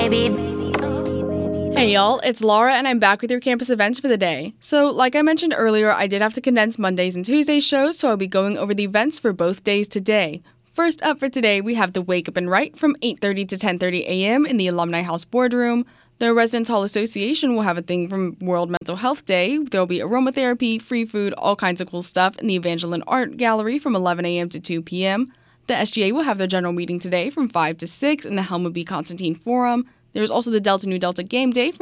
Hey y'all, it's Laura and I'm back with your campus events for the day. So, like I mentioned earlier, I did have to condense Mondays and Tuesdays shows, so I'll be going over the events for both days today. First up for today, we have the Wake Up and Write from 8:30 to 10:30 a.m. in the Alumni House Boardroom. The Residence Hall Association will have a thing from World Mental Health Day. There'll be aromatherapy, free food, all kinds of cool stuff in the Evangeline Art Gallery from 11 a.m. to 2 p.m. The SGA will have their general meeting today from 5 to 6 in the Helma B. Constantine Forum. There's also the Delta Nu Delta Game Day from